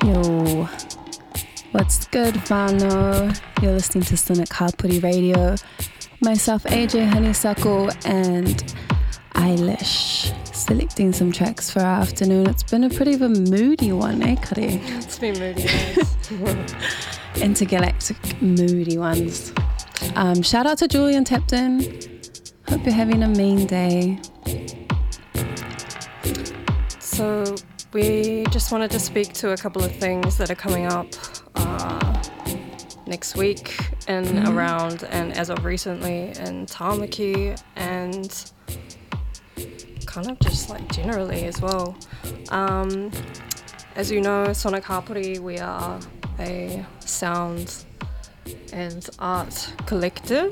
Yo, what's good, Vano? You're listening to Sonic Hapuri Radio. Myself, AJ Honeysuckle, and Eilish, selecting some tracks for our afternoon. It's been a pretty of a moody one, eh, Kari? It's been moody, yes. Intergalactic moody ones. Shout out to Julian Tapton. Hope you're having a mean day. So we just wanted to speak to a couple of things that are coming up next week and around, and as of recently in Tāmaki, and kind of just like generally as well. As you know, Sonic Hapuri, we are a sound and art collective,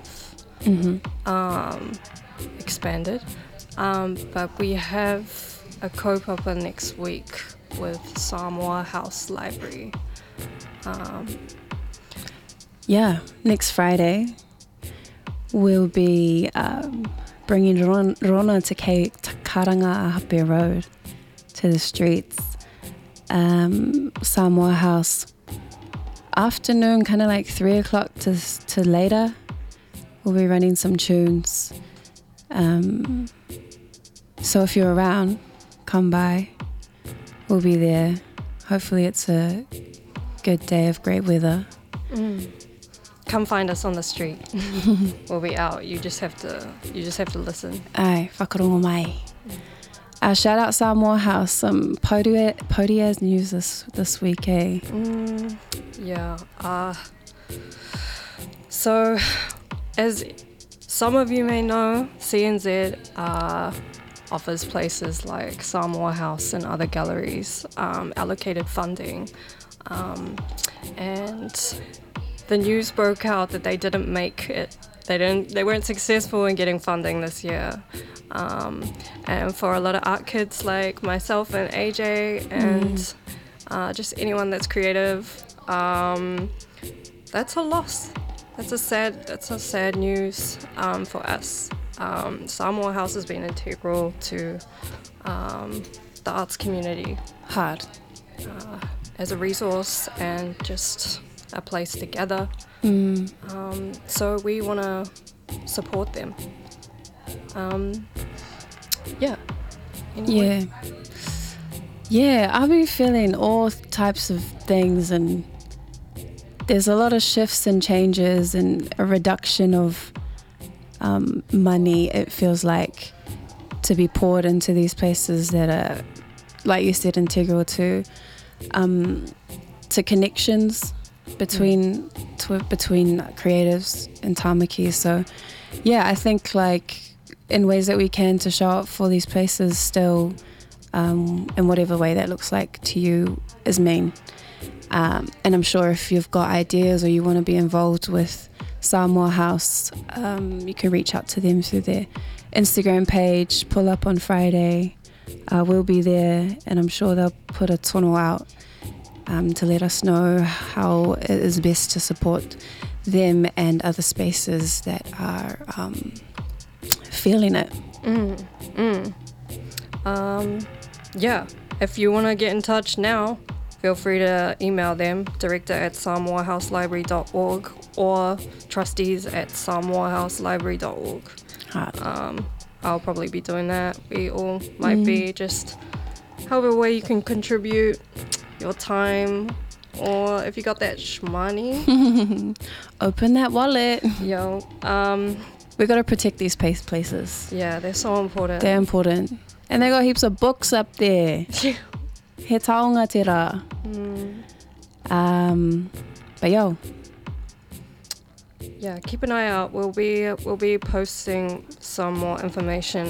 expanded, but we have a kaupapa next week with Samoa House Library. Next Friday we'll be bringing Rona to Karanga-Ahape Road to the streets. Samoa House, afternoon, kind of like 3 o'clock to later. We'll be running some tunes. So if you're around, come by. We'll be there. Hopefully it's a good day of great weather. Come find us on the street. We'll be out. You just have to listen. Ai, whakarongo mai. Shout out Samoa House. Some Podia's news this week, eh? So, as some of you may know, CNZ offers places like Samoa House and other galleries allocated funding, and the news broke out that they didn't make it. They weren't successful in getting funding this year. And for a lot of art kids like myself and AJ and just anyone that's creative, that's a loss. That's a sad news for us. Samoa House has been integral to the arts community. Hard. As a resource and just a place to gather. So we want to support them. Anyway. Yeah, I've been feeling all types of things, and there's a lot of shifts and changes and a reduction of money, it feels like, to be poured into these places that are, like you said, integral to connections between creatives in Tāmaki. So yeah, I think like in ways that we can to show up for these places still, in whatever way that looks like to you, is mean. And I'm sure if you've got ideas or you want to be involved with Samoa House, you can reach out to them through their Instagram page. Pull up on Friday. We'll be there, and I'm sure they'll put a tono out to let us know how it is best to support them and other spaces that are feeling it. If you want to get in touch now, feel free to email them, director@samoahouselibrary.org or trustees@samoahouselibrary.org. I'll probably be doing that. We all might be, just however way you can contribute your time, or if you got that shmoney, open that wallet. We got to protect these places. Yeah, they're so important. They're important. And they got heaps of books up there. He taonga te rā. But keep an eye out. We'll be posting some more information